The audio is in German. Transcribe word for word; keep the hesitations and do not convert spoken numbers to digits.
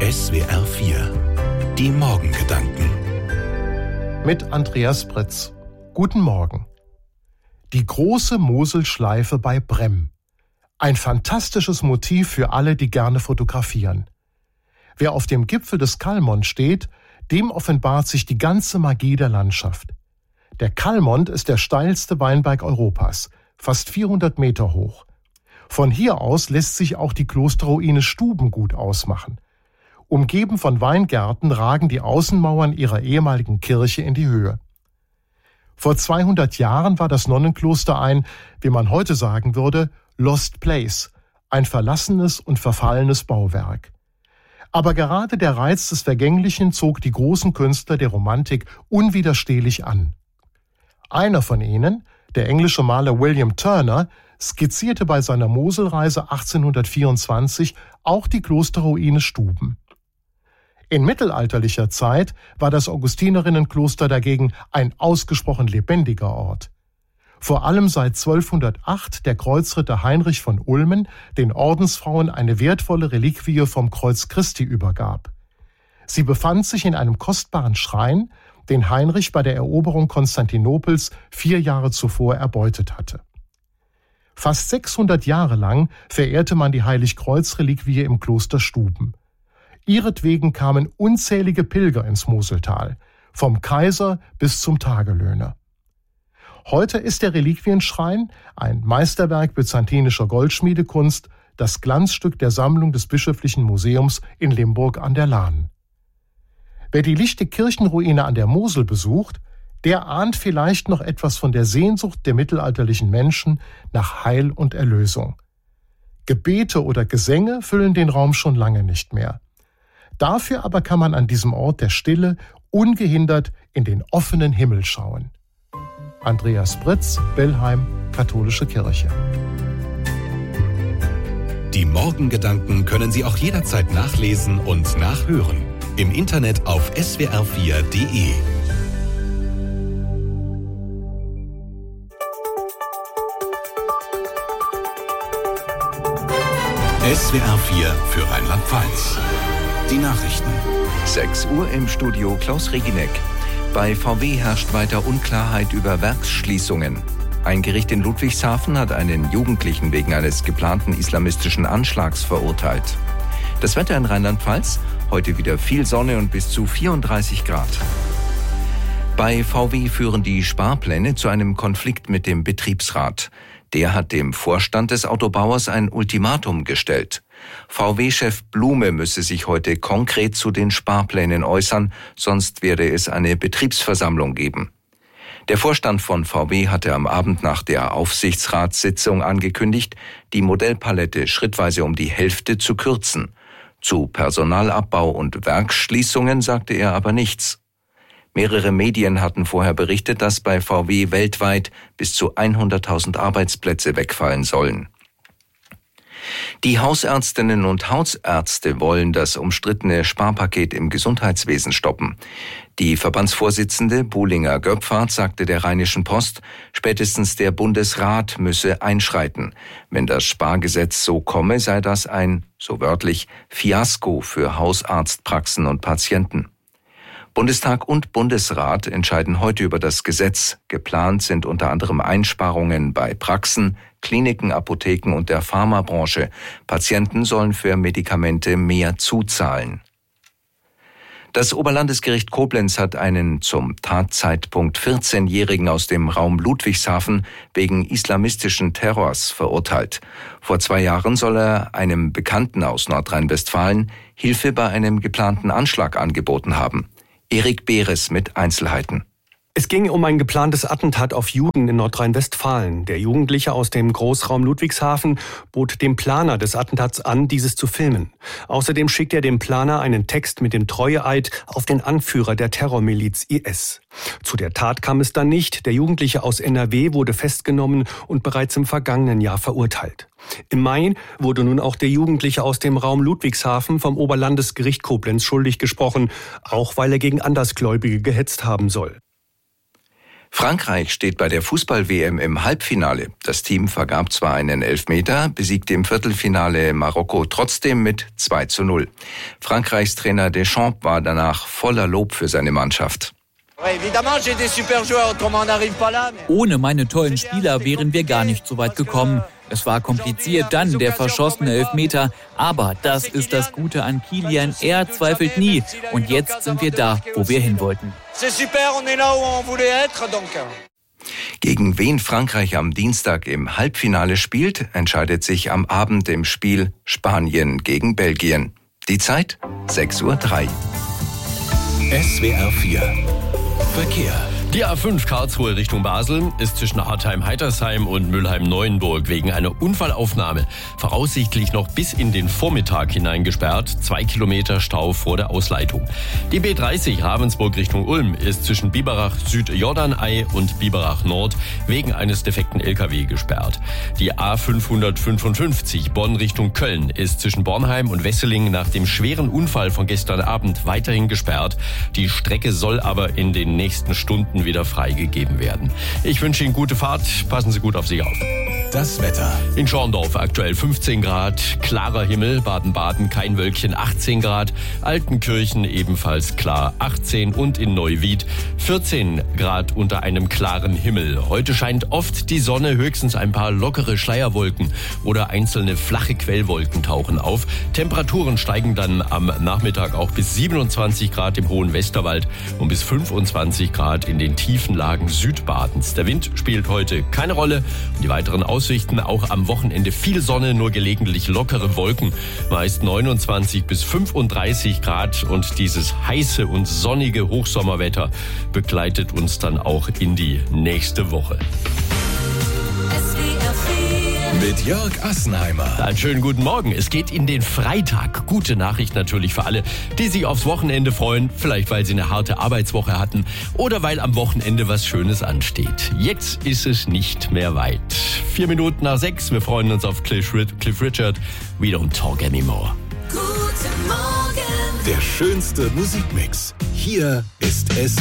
S W R vier. Die Morgengedanken. Mit Andreas Britz. Guten Morgen. Die große Moselschleife bei Brem. Ein fantastisches Motiv für alle, die gerne fotografieren. Wer auf dem Gipfel des Kalmont steht, dem offenbart sich die ganze Magie der Landschaft. Der Kalmont ist der steilste Weinberg Europas, fast vierhundert Meter hoch. Von hier aus lässt sich auch die Klosterruine Stuben gut ausmachen. Umgeben von Weingärten ragen die Außenmauern ihrer ehemaligen Kirche in die Höhe. Vor zweihundert Jahren war das Nonnenkloster ein, wie man heute sagen würde, Lost Place, ein verlassenes und verfallenes Bauwerk. Aber gerade der Reiz des Vergänglichen zog die großen Künstler der Romantik unwiderstehlich an. Einer von ihnen, der englische Maler William Turner, skizzierte bei seiner Moselreise achtzehnhundertvierundzwanzig auch die Klosterruine Stuben. In mittelalterlicher Zeit war das Augustinerinnenkloster dagegen ein ausgesprochen lebendiger Ort. Vor allem seit zwölfhundertacht der Kreuzritter Heinrich von Ulmen den Ordensfrauen eine wertvolle Reliquie vom Kreuz Christi übergab. Sie befand sich in einem kostbaren Schrein, den Heinrich bei der Eroberung Konstantinopels vier Jahre zuvor erbeutet hatte. Fast sechshundert Jahre lang verehrte man die Heiligkreuz-Reliquie im Kloster Stuben. Ihretwegen kamen unzählige Pilger ins Moseltal, vom Kaiser bis zum Tagelöhner. Heute ist der Reliquienschrein, ein Meisterwerk byzantinischer Goldschmiedekunst, das Glanzstück der Sammlung des Bischöflichen Museums in Limburg an der Lahn. Wer die lichte Kirchenruine an der Mosel besucht, der ahnt vielleicht noch etwas von der Sehnsucht der mittelalterlichen Menschen nach Heil und Erlösung. Gebete oder Gesänge füllen den Raum schon lange nicht mehr. Dafür aber kann man an diesem Ort der Stille ungehindert in den offenen Himmel schauen. Andreas Britz, Bellheim, Katholische Kirche. Die Morgengedanken können Sie auch jederzeit nachlesen und nachhören. Im Internet auf S W R vier Punkt de. S W R vier für Rheinland-Pfalz. Die Nachrichten. sechs Uhr im Studio Klaus Regineck. Bei V W herrscht weiter Unklarheit über Werksschließungen. Ein Gericht in Ludwigshafen hat einen Jugendlichen wegen eines geplanten islamistischen Anschlags verurteilt. Das Wetter in Rheinland-Pfalz, heute wieder viel Sonne und bis zu vierunddreißig Grad. Bei V W führen die Sparpläne zu einem Konflikt mit dem Betriebsrat. Der hat dem Vorstand des Autobauers ein Ultimatum gestellt. V W-Chef Blume müsse sich heute konkret zu den Sparplänen äußern, sonst werde es eine Betriebsversammlung geben. Der Vorstand von V W hatte am Abend nach der Aufsichtsratssitzung angekündigt, die Modellpalette schrittweise um die Hälfte zu kürzen. Zu Personalabbau und Werksschließungen sagte er aber nichts. Mehrere Medien hatten vorher berichtet, dass bei V W weltweit bis zu hunderttausend Arbeitsplätze wegfallen sollen. Die Hausärztinnen und Hausärzte wollen das umstrittene Sparpaket im Gesundheitswesen stoppen. Die Verbandsvorsitzende Buhlinger Göpfert sagte der Rheinischen Post, spätestens der Bundesrat müsse einschreiten. Wenn das Spargesetz so komme, sei das ein, so wörtlich, Fiasko für Hausarztpraxen und Patienten. Bundestag und Bundesrat entscheiden heute über das Gesetz. Geplant sind unter anderem Einsparungen bei Praxen, Kliniken, Apotheken und der Pharmabranche. Patienten sollen für Medikamente mehr zuzahlen. Das Oberlandesgericht Koblenz hat einen zum Tatzeitpunkt vierzehnjährigen aus dem Raum Ludwigshafen wegen islamistischen Terrors verurteilt. Vor zwei Jahren soll er einem Bekannten aus Nordrhein-Westfalen Hilfe bei einem geplanten Anschlag angeboten haben. Erik Beres mit Einzelheiten. Es ging um ein geplantes Attentat auf Juden in Nordrhein-Westfalen. Der Jugendliche aus dem Großraum Ludwigshafen bot dem Planer des Attentats an, dieses zu filmen. Außerdem schickte er dem Planer einen Text mit dem Treueeid auf den Anführer der Terrormiliz I S. Zu der Tat kam es dann nicht. Der Jugendliche aus N R W wurde festgenommen und bereits im vergangenen Jahr verurteilt. Im Mai wurde nun auch der Jugendliche aus dem Raum Ludwigshafen vom Oberlandesgericht Koblenz schuldig gesprochen, auch weil er gegen Andersgläubige gehetzt haben soll. Frankreich steht bei der Fußball-W M im Halbfinale. Das Team vergab zwar einen Elfmeter, besiegte im Viertelfinale Marokko trotzdem mit zwei zu null. Frankreichs Trainer Deschamps war danach voller Lob für seine Mannschaft. Ohne meine tollen Spieler wären wir gar nicht so weit gekommen. Es war kompliziert, dann der verschossene Elfmeter. Aber das ist das Gute an Kylian, er zweifelt nie. Und jetzt sind wir da, wo wir hin wollten. Gegen wen Frankreich am Dienstag im Halbfinale spielt, entscheidet sich am Abend im Spiel Spanien gegen Belgien. Die Zeit sechs Uhr drei. S W R vier Verkehr. Die A fünf Karlsruhe Richtung Basel ist zwischen Hartheim-Heitersheim und Mülheim-Neuenburg wegen einer Unfallaufnahme voraussichtlich noch bis in den Vormittag hinein gesperrt. Zwei Kilometer Stau vor der Ausleitung. Die B dreißig Ravensburg Richtung Ulm ist zwischen Biberach Süd-Jordanei und Biberach Nord wegen eines defekten L K W gesperrt. Die A fünfhundertfünfundfünfzig Bonn Richtung Köln ist zwischen Bornheim und Wesseling nach dem schweren Unfall von gestern Abend weiterhin gesperrt. Die Strecke soll aber in den nächsten Stunden wieder freigegeben werden. Ich wünsche Ihnen gute Fahrt. Passen Sie gut auf sich auf. Das Wetter. In Schorndorf aktuell fünfzehn Grad, klarer Himmel, Baden-Baden kein Wölkchen, achtzehn Grad, Altenkirchen ebenfalls klar, achtzehn und in Neuwied vierzehn Grad unter einem klaren Himmel. Heute scheint oft die Sonne, höchstens ein paar lockere Schleierwolken oder einzelne flache Quellwolken tauchen auf. Temperaturen steigen dann am Nachmittag auch bis siebenundzwanzig Grad im hohen Westerwald und bis fünfundzwanzig Grad in den tiefen Lagen Südbadens. Der Wind spielt heute keine Rolle und die weiteren Aussichten auch am Wochenende viel Sonne, nur gelegentlich lockere Wolken, meist neunundzwanzig bis fünfunddreißig Grad und dieses heiße und sonnige Hochsommerwetter begleitet uns dann auch in die nächste Woche. Mit Jörg Assenheimer. Einen schönen guten Morgen. Es geht in den Freitag. Gute Nachricht natürlich für alle, die sich aufs Wochenende freuen. Vielleicht, weil sie eine harte Arbeitswoche hatten oder weil am Wochenende was Schönes ansteht. Jetzt ist es nicht mehr weit. Vier Minuten nach sechs. Wir freuen uns auf Cliff Richard. We don't talk anymore. Guten Morgen. Der schönste Musikmix. Hier ist S